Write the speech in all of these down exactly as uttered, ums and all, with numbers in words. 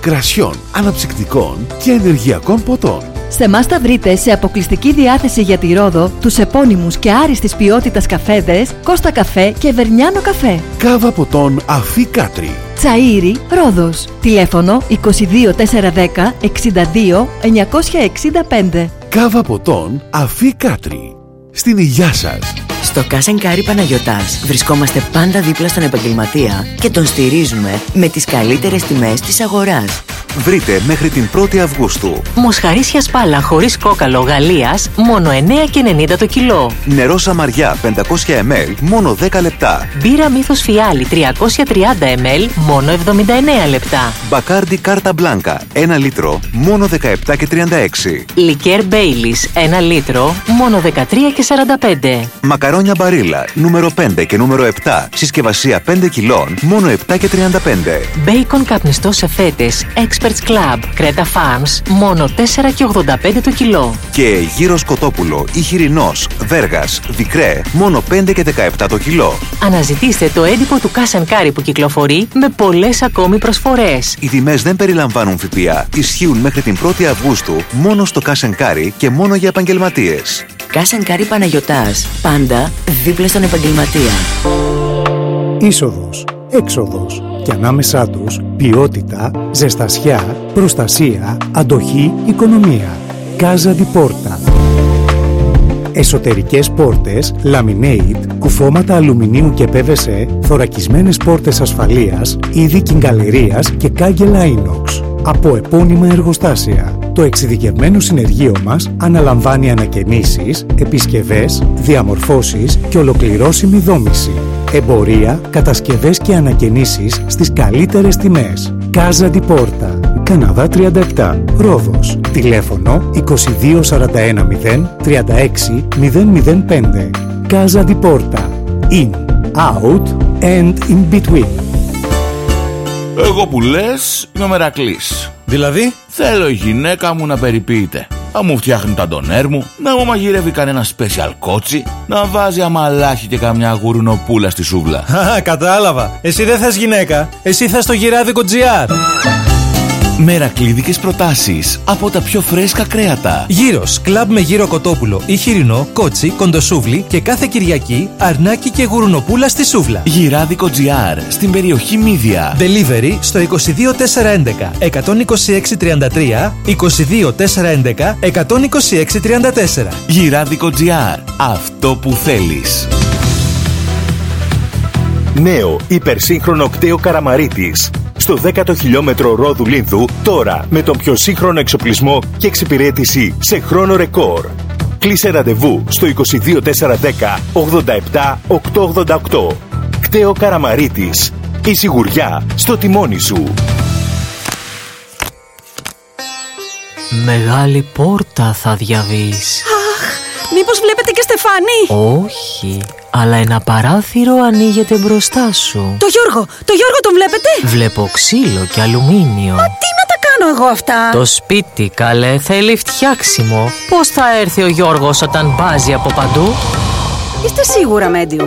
κρασιών, αναψυκτικών και ενεργειακών ποτών. Σε εμάς θα βρείτε σε αποκλειστική διάθεση για τη Ρόδο τους επώνυμους και άριστης ποιότητας καφέδες Κώστα Καφέ και Βερνιάνο Καφέ. Κάβα ποτών Αφή Κάτρι. Τσαΐρι, Ρόδος. Τηλέφωνο είκοσι δύο τετρακόσια δέκα εξήντα δύο εννιακόσια εξήντα πέντε. Κάβα ποτών Αφή Κάτρι. Στην υγειά σας. Στο Cash and Carry Παναγιωτάς βρισκόμαστε πάντα δίπλα στον επαγγελματία και τον στηρίζουμε με τις καλύτερες τιμές της αγοράς. Βρείτε μέχρι την πρώτη Αυγούστου μοσχαρίσια σπάλα χωρίς κόκαλο Γαλλίας μόνο εννέα και ενενήντα το κιλό. Νερό Σαμαριά πεντακόσια μιλιλίτρα μόνο δέκα λεπτά. Μπύρα Μύθος Φιάλι τριακόσια τριάντα μιλιλίτρα μόνο εβδομήντα εννέα λεπτά. Μπακάρντι Κάρτα Μπλάνκα ένα λίτρο μόνο δεκαεπτά και τριάντα έξι. Λικέρ Μπέιλις ένα λίτρο μόνο δεκατρία και σαράντα πέντε. Μακαρόνια Μπαρίλα νούμερο πέντε και νούμερο επτά συσκευασία πέντε κιλών μόνο επτά και τριάντα πέντε. Μπέικον καπνιστό σε φέτες Experts Club Creta Farms μόνο τέσσερα και ογδόντα πέντε το κιλό. Και γύρος κοτόπουλο ή χοιρινός Βέργας Δικρέ μόνο πέντε και δεκαεπτά το κιλό. Αναζητήστε το έντυπο του Cash and Carry που κυκλοφορεί με πολλές ακόμη προσφορές. Οι τιμές δεν περιλαμβάνουν ΦΠΑ. Ισχύουν μέχρι την πρώτη Αυγούστου μόνο στο Cash and Carry και μόνο για επαγγελματίες. Cash and Carry Παναγιωτάς. Πάντα δίπλα στον επαγγελματία. Είσοδος, έξοδος και ανάμεσά τους ποιότητα, ζεστασιά, προστασία, αντοχή, οικονομία. Casa di Porta. Εσωτερικές πόρτες, laminate, κουφώματα αλουμινίου και πι βι σι, θωρακισμένες πόρτες ασφαλείας, είδη κιγκαλερίας και κάγκελα inox. Από επώνυμα εργοστάσια. Το εξειδικευμένο συνεργείο μας αναλαμβάνει ανακαινήσεις, επισκευές, διαμορφώσεις και ολοκληρώσιμη δόμηση. Εμπορία, κατασκευές και ανακαινήσεις στις καλύτερες τιμές. Casa di Porta. Καναδά τριάντα επτά. Ρόδος. Τηλέφωνο είκοσι δύο σαράντα ένα μηδέν τριάντα έξι μηδέν μηδέν πέντε. Casa di Porta. In, out and in between. Εγώ που λες είμαι ο Μερακλής. Δηλαδή? Θέλω η γυναίκα μου να περιποιείται, να μου φτιάχνει τα ντονέρ μου, να μου μαγειρεύει κανένα special κότσι, να βάζει αμαλάχι και καμιά γουρνοπούλα στη σούβλα. Α, κατάλαβα. Εσύ δεν θες γυναίκα, εσύ θες το γυράδικο τζι αρ. Μερακλίδικες προτάσεις από τα πιο φρέσκα κρέατα. Γύρος, κλαμπ με γύρο κοτόπουλο ή χοιρινό, κότσι, κοντοσούβλι και κάθε Κυριακή αρνάκι και γουρουνοπούλα στη σούβλα. Γυράδικο τζι αρ στην περιοχή Μύδια. Delivery στο είκοσι δύο τετρακόσια έντεκα εκατόν είκοσι έξι τριάντα τρία, είκοσι δύο τετρακόσια έντεκα εκατόν είκοσι έξι τριάντα τέσσερα. Γυράδικο τζι αρ. Αυτό που θέλεις. Νέο υπερσύγχρονο κτέο Καραμαρίτης. Στο δέκατο χιλιόμετρο Ρόδου Λίνδου, τώρα με τον πιο σύγχρονο εξοπλισμό και εξυπηρέτηση σε χρόνο ρεκόρ. Κλείσε ραντεβού στο είκοσι δύο τετρακόσια δέκα ογδόντα επτά οκτακόσια ογδόντα οκτώ. Κτέο Καραμαρίτης. Η σιγουριά στο τιμόνι σου. Μεγάλη πόρτα θα διαβείς. Αχ, μήπως βλέπετε και Στεφάνη? Όχι, αλλά ένα παράθυρο ανοίγεται μπροστά σου. Το Γιώργο, το Γιώργο τον βλέπετε? Βλέπω ξύλο και αλουμίνιο. Μα τι να τα κάνω εγώ αυτά? Το σπίτι, καλέ, θέλει φτιάξιμο. Πώς θα έρθει ο Γιώργος όταν μπάζει από παντού? Είστε σίγουρα medium?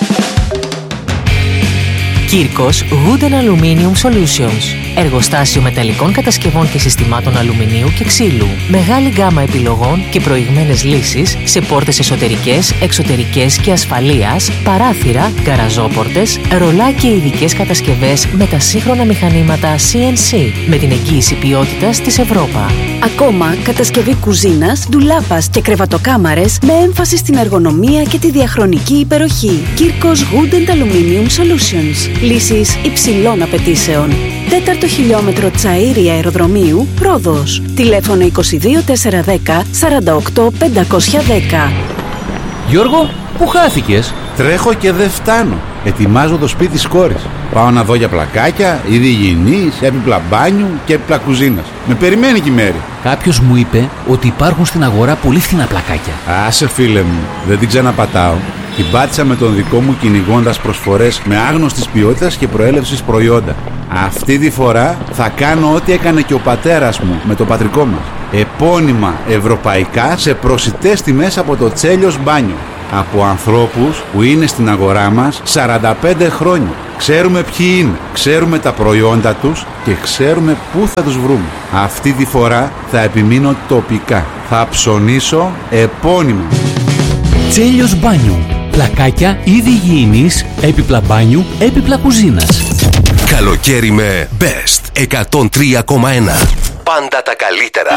Κύρκος Wooden Aluminium Solutions. Εργοστάσιο μεταλλικών κατασκευών και συστημάτων αλουμινίου και ξύλου. Μεγάλη γκάμα επιλογών και προηγμένες λύσεις σε πόρτες εσωτερικές, εξωτερικές και ασφαλείας, παράθυρα, γκαραζόπορτες, ρολά και ειδικές κατασκευές με τα σύγχρονα μηχανήματα σι εν σι με την εγγύηση ποιότητας της Ευρώπα. Ακόμα κατασκευή κουζίνας, ντουλάπας και κρεβατοκάμαρες με έμφαση στην εργονομία και τη διαχρονική υπεροχή. Κύρκος Wooden Aluminium Solutions. Λύσεις υψηλών απαιτήσεων. Τέταρτο χιλιόμετρο Τσαΐρι Αεροδρομίου, Ρόδος. Τηλέφωνο είκοσι δύο τετρακόσια δέκα σαράντα οκτώ πεντακόσια δέκα. Γιώργο, πού χάθηκες? Τρέχω και δεν φτάνω. Ετοιμάζω το σπίτι της κόρης. Πάω να δω για πλακάκια, είδη υγιεινής, έπιπλα μπάνιου και έπιπλα κουζίνας. Με περιμένει και η Μέρη. Κάποιος μου είπε ότι υπάρχουν στην αγορά πολύ φθηνά πλακάκια. Άσε φίλε μου, δεν την ξαναπατάω. Την πάτησα με τον δικό μου κυνηγώντας προσφορές με άγνωστης ποιότητας και προέλευσης προϊόντα. Αυτή τη φορά θα κάνω ό,τι έκανε και ο πατέρας μου με το πατρικό μας. Επώνυμα ευρωπαϊκά σε προσιτές τιμές από το Τσέλιος Μπάνιο. από ανθρώπους που είναι στην αγορά μας σαράντα πέντε χρόνια. Ξέρουμε ποιοι είναι, ξέρουμε τα προϊόντα τους και ξέρουμε πού θα τους βρούμε. Αυτή τη φορά θα επιμείνω τοπικά. Θα ψωνίσω επώνυμα. Τσέλιος Μπάνιου. Πλακάκια είδη υγιεινής, έπιπλα μπάνιου, έπιπλα κουζίνας. Καλοκαίρι με Best εκατόν τρία κόμμα ένα. Πάντα τα καλύτερα.